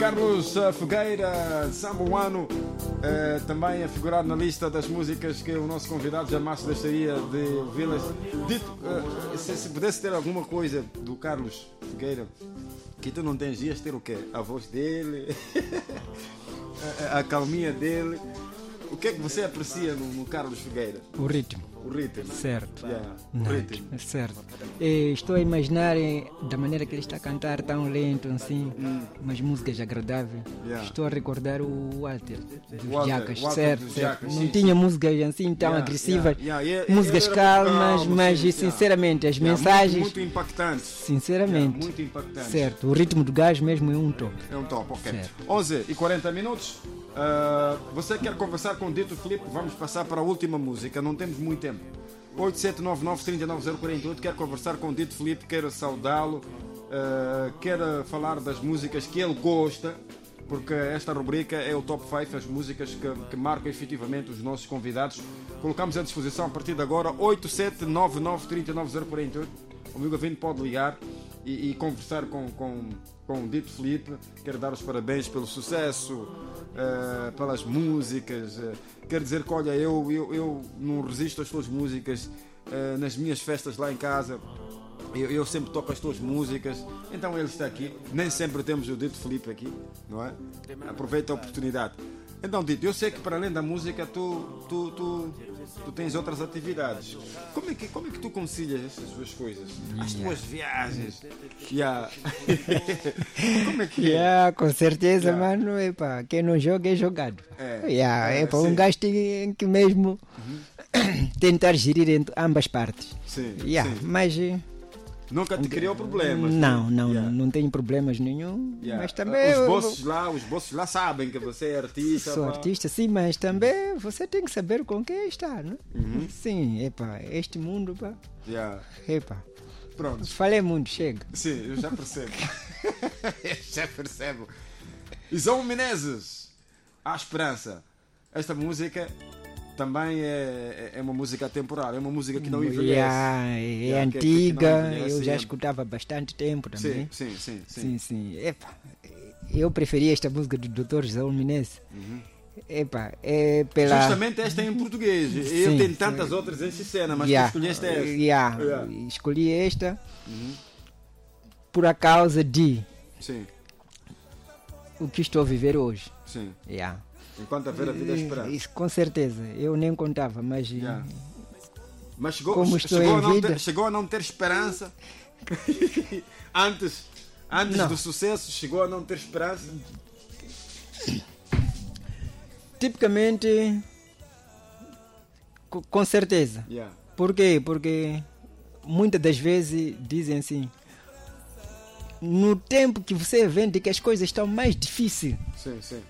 Carlos Figueira, Samba Ano, também a figurar na lista das músicas que o nosso convidado jamais deixaria de ouvi-las. Dito, se pudesse ter alguma coisa do Carlos Figueira que tu não tens, ias ter o quê? A voz dele, a calminha dele. O que é que você aprecia no Carlos Figueira? O ritmo. O ritmo. Certo. Yeah, o Não, ritmo. certo. Estou a imaginar da maneira que ele está a cantar tão lento assim, umas músicas agradáveis. Yeah. Estou a recordar o Walter dos Walter Jacas, dos certo. Jacas, Não sim, tinha músicas assim tão Yeah, agressivas, yeah, yeah. músicas Era calmas, calmo, mas sim, sinceramente as Yeah, mensagens, muito impactantes. sinceramente, Muito impactantes. certo. O ritmo do gajo mesmo é um top. É um top, ok. Certo. 11h40. Você quer conversar com o Dito Filipe? Vamos passar para a última música, não temos muito tempo. 8799-39048. Quer conversar com o Dito Filipe, quer saudá-lo, quer falar das músicas que ele gosta, porque esta rubrica é o Top 5, as músicas que marcam efetivamente os nossos convidados. Colocamos à disposição a partir de agora 8799-39048. O amigo ouvinte pode ligar e conversar com o Dito Filipe. Quero dar os parabéns pelo sucesso, pelas músicas. Quero dizer que, olha, eu não resisto às tuas músicas. Nas minhas festas lá em casa, eu sempre toco as tuas músicas. Então ele está aqui. Nem sempre temos o Dito Filipe aqui, não é? Aproveita a oportunidade. Então, Dito, eu sei que para além da música tu tens outras atividades. Como é que tu concilias essas duas coisas? As tuas viagens? Como é que é? Com certeza, mano. Epa, quem não joga é jogado. Um gajo tem que mesmo tentar gerir entre ambas partes. Sim, sim. Mas nunca te criou problemas? Não tenho problemas nenhum. Mas também os bosses lá sabem que você é artista. Sou artista, sim, mas também você tem que saber com quem está, né? Sim, este mundo, Pronto. Falei muito, chega. Sim, eu já percebo. Já percebo. Isão Menezes, A Esperança. Esta música também é uma música atemporal, é uma música que não envelhece. É antiga, eu já escutava há bastante tempo também. Sim. Eu preferia esta música do Dr. Isão Menezes. É pela... Justamente esta é em português. Eu tenho tantas outras em cena, mas tu escolheste esta. Escolhi esta por a causa de o que estou a viver hoje. Sim. Enquanto haver a vida esperança. Isso, com certeza. Eu nem contava, mas... Mas chegou a não ter esperança? antes do sucesso, chegou a não ter esperança? Tipicamente, com certeza. Por quê? Porque muitas das vezes dizem assim, no tempo que você vende que as coisas estão mais difíceis. Sim.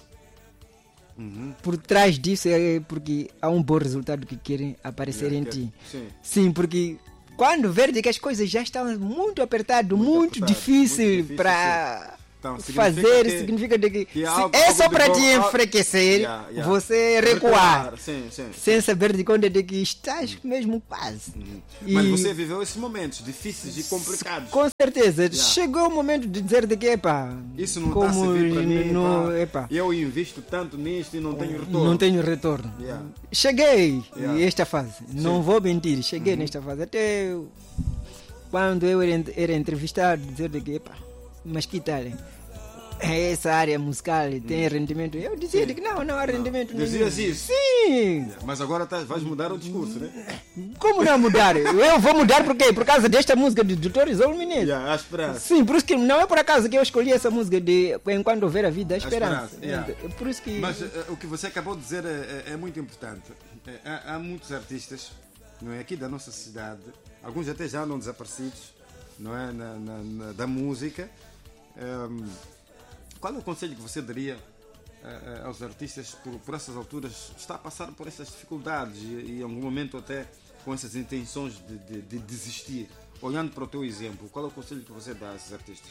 Por trás disso é porque há um bom resultado que querem aparecer em ti. Sim, porque quando verde que as coisas já estão muito apertadas, muito difícil para fazer, significa que é só para te enfraquecer, você recuar, sem saber de quando é de que estás mesmo quase. Mas você viveu esses momentos difíceis e complicados. Com certeza, chegou o momento de dizer de que isso não está a servir para mim, eu invisto tanto nisto e não tenho retorno. Cheguei nesta fase, não vou mentir, cheguei nesta fase, até quando eu era entrevistado, dizer de que mas que tal? Essa área musical tem rendimento? Eu dizia que não há rendimento nenhum. Dizias isso? Sim! Mas agora vais mudar o discurso, né? Como não mudar? Eu vou mudar por quê? Por causa desta música do Dr. Isão Menezes. A Esperança. Sim, por isso que não é por acaso que eu escolhi essa música de Enquanto Houver a Vida, a Esperança. Por isso que... Mas o que você acabou de dizer é muito importante. Há muitos artistas, não é, aqui da nossa cidade, alguns até já andam desaparecidos, não é, da música. Qual é o conselho que você daria aos artistas por essas alturas? Está a passar por essas dificuldades e em algum momento até com essas intenções de desistir. Olhando para o teu exemplo, qual é o conselho que você dá a esses artistas?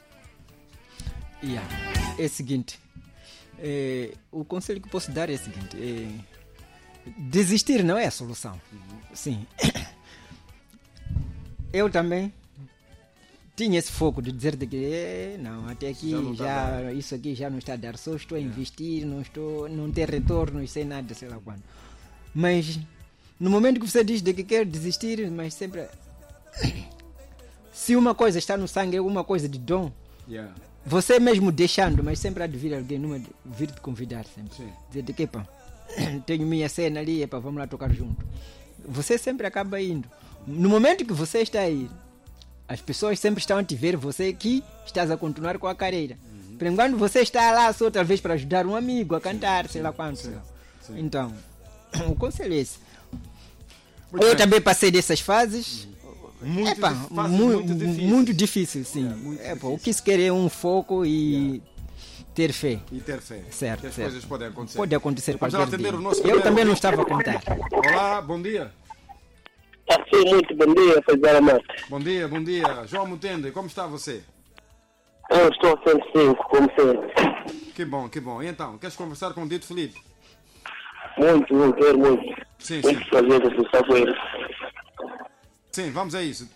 É o seguinte, o conselho que posso dar é o seguinte, desistir não é a solução. Sim. Eu também tinha esse foco de dizer de que não, até aqui isso aqui já não está a dar, só estou a investir, não tem retorno, sem nada, sei lá quando. Mas no momento que você diz de que quer desistir, mas sempre se uma coisa está no sangue, é uma coisa de dom. Você mesmo deixando, mas sempre há de vir alguém vir te convidar sempre. Dizer de que pá, tenho minha cena ali, epa, vamos lá tocar junto. Você sempre acaba indo. No momento que você está aí, as pessoas sempre estão a te ver, você que estás a continuar com a carreira. Por enquanto você está lá só talvez para ajudar um amigo a cantar, sei lá quanto. Então, o conselho é esse. Eu também passei dessas fases. Muito difícil, sim. Difícil. O que se quer é um foco e ter fé. Certo, que as coisas podem acontecer. Pode acontecer qualquer dia. Eu também não estava a contar. Olá, bom dia. Sim, muito bom dia, Fazara Mata. Bom dia. João Mutende, como está você? Eu estou a 105, como sempre. Que bom. E então, queres conversar com o Dito Felipe? Muito. Sim. Muito prazer de estar com ele. Sim, vamos a isso.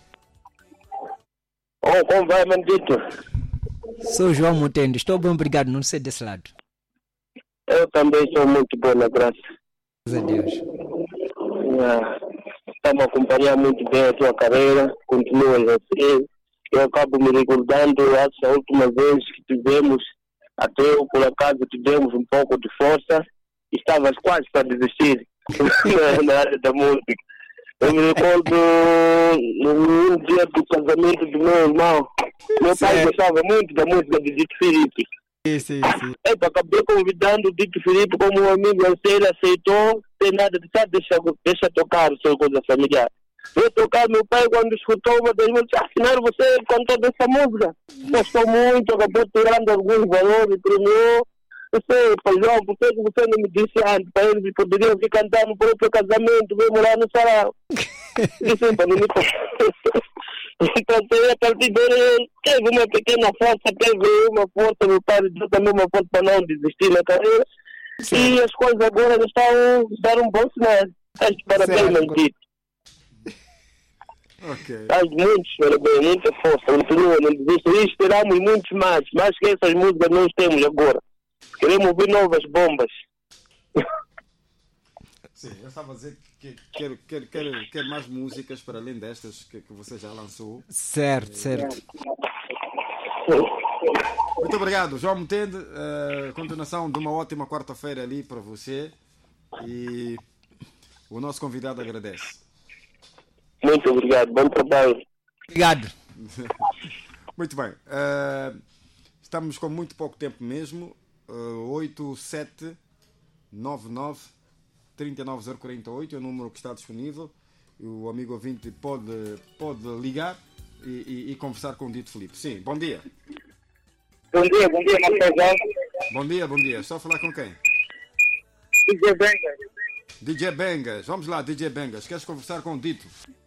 Como vai, Mandito? Sou João Mutende, estou bem, obrigado, não sei desse lado. Eu também sou muito bom, na graça. Graças a Deus. Estamos a acompanhar muito bem a tua carreira, continuas assim. Eu acabo me recordando, a última vez que tivemos, até eu por acaso tivemos um pouco de força, estavas quase para desistir na área da música. Eu me recordo no dia do casamento do meu irmão. Meu pai gostava muito da música de Dito Felipe. Sim. Acabei convidando o Dito Felipe como um amigo, ele aceitou, tem nada de sabe, deixa tocar o seu coisa familiar. Veio tocar, meu pai quando escutou uma das músicas, afinal você cantou dessa música. Gostou muito, acabou tirando alguns valores, premiou. Você, João, por que você não me disse antes para eles poderiam vir cantar no próprio casamento, veio morar no sarau? Disse para não me então, a partir dele, teve uma pequena força, meu pai deu também uma força para não desistir na carreira. Sim. E as coisas agora estão dar um bom sinal. Parabéns, Mandito. Estás parabéns, muita força, continua, não desista. E esperamos muitos mais que essas músicas nós temos agora. Queremos ouvir novas bombas. Sim, eu estava a dizer que quero mais músicas para além destas que você já lançou. Certo. Muito obrigado, João Mutende. Continuação de uma ótima quarta-feira ali para você. E o nosso convidado agradece. Muito obrigado, bom trabalho. Obrigado. Muito bem. Estamos com muito pouco tempo mesmo. 8799-39048 é o número que está disponível. O amigo ouvinte pode ligar e conversar com o Dito Felipe. Sim, bom dia. Bom dia, Marcelo. Bom dia. Estou a falar com quem? DJ Bengas. Vamos lá, DJ Bengas. Queres conversar com o Dito?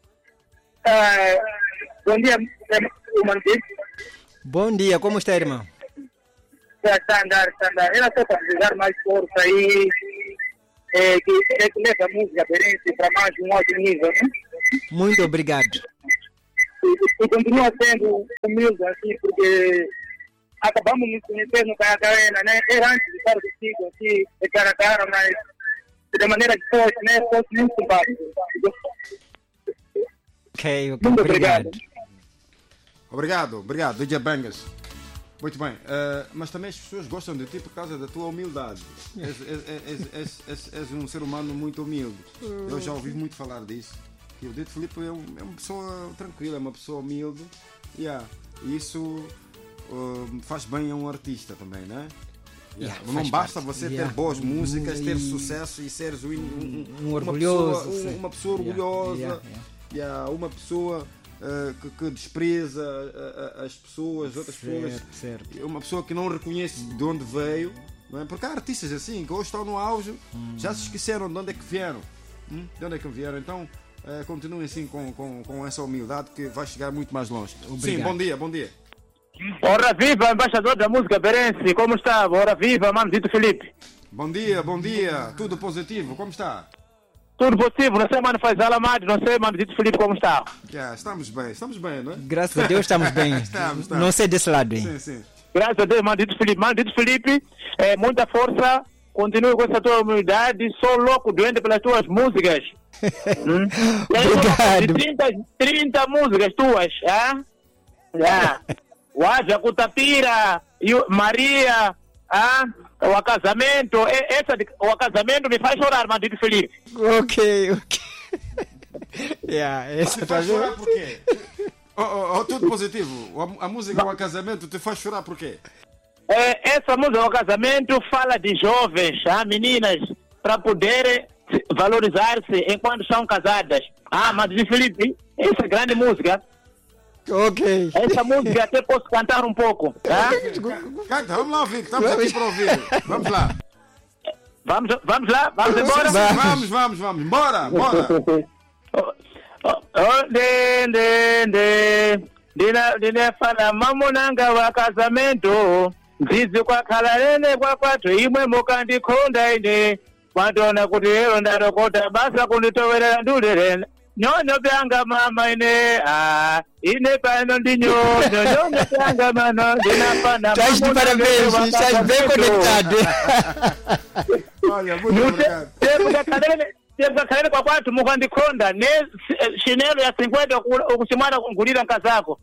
Bom dia, Mandito. Bom dia, como está, irmão? Está a andar. Era só para precisar mais força aí, que leva a música para mais um outro nível, né? Muito obrigado. E continua sendo humilde, assim, porque acabamos de nos conhecer no Caracana, né? Era antes de estar contigo, assim, de cara a cara, mas de maneira que fosse, né? Fosse muito simpático. Ok, muito obrigado. Obrigado, DJ Bengas. Muito bem, mas também as pessoas gostam de ti por causa da tua humildade. És um ser humano muito humilde. Eu já ouvi muito falar disso. Que o Dito Felipe é uma pessoa tranquila, é uma pessoa humilde. E isso faz bem a um artista também, não é? Não basta você ter boas músicas, ter sucesso e seres uma pessoa orgulhosa, uma pessoa que despreza as pessoas, outras pessoas, uma pessoa que não reconhece de onde veio, não é? Porque há artistas assim que hoje estão no auge, já se esqueceram de onde é que vieram, então continuem assim com essa humildade que vai chegar muito mais longe. Obrigado. Sim, bom dia. Ora viva, embaixador da música berense, como está? Ora viva, mano Dito Felipe. Bom dia, tudo positivo, como está? Tudo possível, não sei, mano, faz alamado, não sei, mano, Dito Felipe, como está? Estamos bem, não é? Graças a Deus estamos bem. Estamos. Não sei desse lado, hein? Sim. Graças a Deus, mano, Dito Felipe, muita força, continue com essa tua humildade, sou louco, doente pelas tuas músicas. Obrigado. 30 músicas tuas, Waja, Kutapira, Maria, o casamento, o casamento me faz chorar, mano, Dito Felipe. Ok. Você faz chorar por quê? Tudo positivo. A música O Casamento te faz chorar por quê? Essa música O Casamento fala de jovens, meninas, para poderem valorizar-se enquanto são casadas. Mas Dito Felipe, essa é grande música. Ok. Essa música até posso cantar um pouco, tá? Canta, vamos lá ouvir, estamos aqui para ouvir. Vamos lá. Vamos lá? Vamos embora? Vamos. Bora. Dine fala mamunanga wa casamento nzizi kwakhalalene kwakwathu imwe mukandikhonda ine kwatona kuti lero ndarokota basa kunditowerera ndulere nyonyo byanga mama ine pano ndinyonyo byanga mano ndinapana Estás de parabéns, estás bem conectado. Olha, muito obrigado. Teve kakhalele kwakwathu mukandikhonda ne chinelo ya 50 ukuchimwana kungulira nkazako.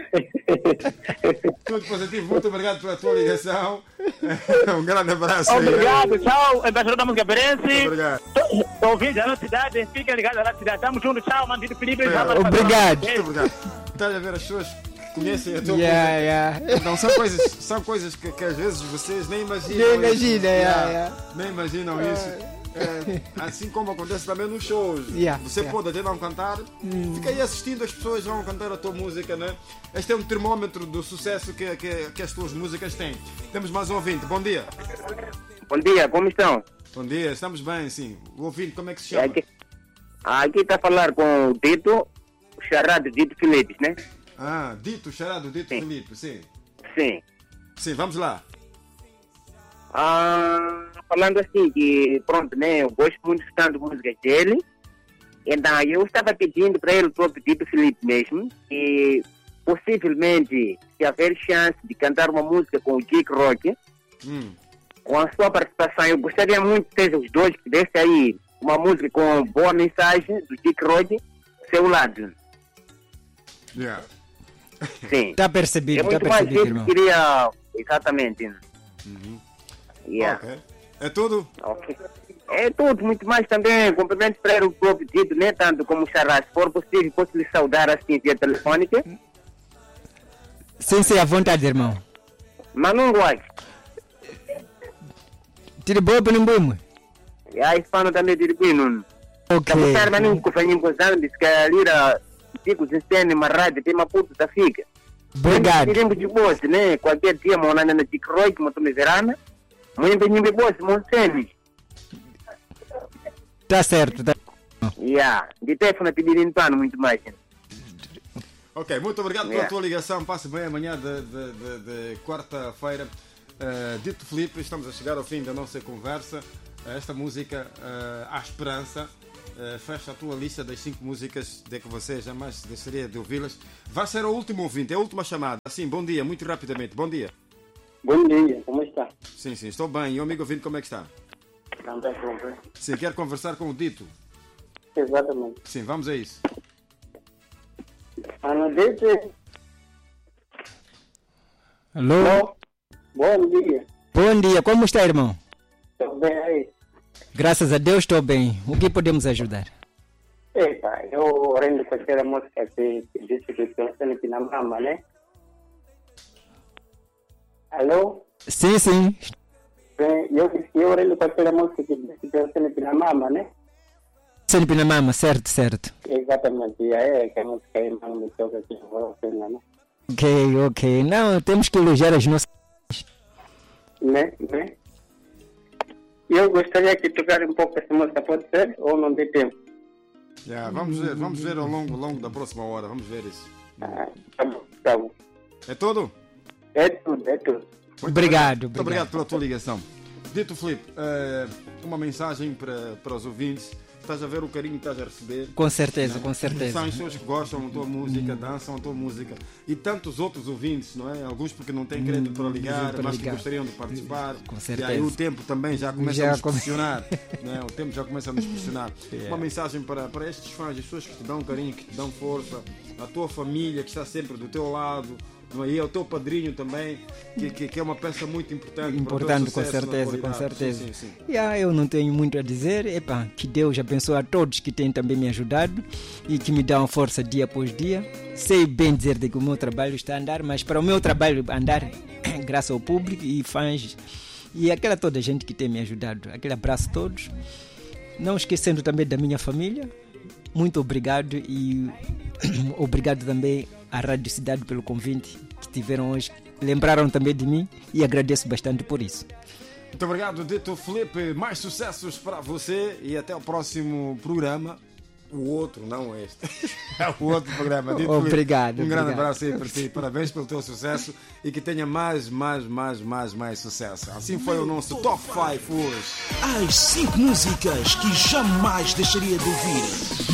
Tudo positivo, muito obrigado pela tua ligação. Grande abraço. Obrigado, tchau, embaixador da música Berense. Obrigado. Estou ouvindo a nossa cidade, fiquem ligados na cidade. Estamos juntos, tchau, mano, Dito Felipe. Obrigado. Muito obrigado. Estás a ver as pessoas conhecem a tua música. Então são coisas que às vezes vocês nem imaginam. Nem imaginam isso. Assim como acontece também nos shows. Você pode até não cantar, fica aí assistindo, as pessoas vão cantar a tua música, né? Este é um termômetro do sucesso que as tuas músicas têm. Temos mais um ouvinte, bom dia. Bom dia, como estão? Bom dia, estamos bem, sim. O ouvinte, como é que se chama? Aqui está a falar com o Dito, o charado Dito Felipe, né? Dito, charado Dito Felipe, sim. Sim, vamos lá. Falando assim que, pronto, né, eu gosto muito de escutar músicas dele, então eu estava pedindo para ele, o próprio Dito Felipe mesmo, que possivelmente, se haver chance de cantar uma música com o Dick Rock, com a sua participação, eu gostaria muito que seja os dois, que desse aí uma música com boa mensagem do Dick Rock, seu lado. Sim. Está percebido, irmão. Queria, exatamente. Okay. É tudo? Ok. É tudo, muito mais também. Cumprimentos para o próprio Dito, nem tanto como o Xará. Se for possível, posso lhe saudar assim via telefônica. Sim, à vontade, irmão. Mas não gosto. Tire boa para não bom. Hispano também tire bom. Ok. Tá mas não confio com Zambis que ali digo se tem uma rádio tem uma puta da fica. Obrigado. Tiremos de boa, né? Qualquer dia mona na Dick Roy que me verana. Muito bem, boa, Monsene. Tá certo, tá. De telefone pedindo pano muito mais. Ok, muito obrigado pela tua ligação. Passe bem amanhã de quarta-feira. Dito Felipe, estamos a chegar ao fim da nossa conversa. Esta música, A Esperança, fecha a tua lista das 5 músicas de que você jamais deixaria de ouvi-las. Vai ser o último ouvinte, é a última chamada. Sim, bom dia, muito rapidamente. Bom dia. Bom dia, como está? Sim, estou bem. E o amigo ouvinte, como é que está? Também, bem. Sim, quer conversar com o Dito? Exatamente. Sim, vamos a isso. Alô? Bom dia. Bom dia, como está, irmão? Estou bem aí. Graças a Deus estou bem. O que podemos ajudar? Eu rendo com aquela música que disse que pensa aqui na mama, né? Alô? Sim. Eu rendo com aquela música que disse que pensa aqui na mama, né? Sempre na mama, certo. Exatamente. Que a música é muito toca aqui, né? Ok. Não, temos que elogiar as nossas... Né? Eu gostaria que tocar um pouco essa música, pode ser? Ou não tem tempo? Vamos ver ao longo da próxima hora, vamos ver isso. Tá bom. É tudo? É tudo. Muito obrigado pela tua ligação. Dito Felipe, uma mensagem para os ouvintes estás a ver o carinho que estás a receber. Com certeza, com certeza. São as pessoas que gostam da tua música, dançam a tua música. E tantos outros ouvintes, não é? Alguns porque não têm crédito para ligar, mas que gostariam de participar. Com certeza. E aí o tempo também já começa a nos pressionar. Não é? O tempo já começa a nos pressionar. Uma mensagem para estes fãs, as pessoas que te dão carinho, que te dão força, a tua família que está sempre do teu lado. E o teu padrinho também, que é uma peça muito importante. Importante, com certeza, com certeza. Sim. Eu não tenho muito a dizer. Que Deus abençoe a todos que têm também me ajudado e que me dão força dia após dia. Sei bem dizer que o meu trabalho está a andar, mas para o meu trabalho andar, graças ao público e fãs e aquela toda a gente que tem me ajudado. Aquele abraço a todos. Não esquecendo também da minha família. Muito obrigado e obrigado também à Rádio Cidade pelo convite que tiveram hoje. Lembraram também de mim e agradeço bastante por isso. Muito obrigado, Dito Felipe. Mais sucessos para você e até o próximo programa. O outro, não este. É o outro programa. Dito obrigado. Felipe, grande abraço aí para ti. Parabéns pelo teu sucesso e que tenha mais sucesso. Assim foi o nosso Top 5 hoje. As 5 músicas que jamais deixaria de ouvir.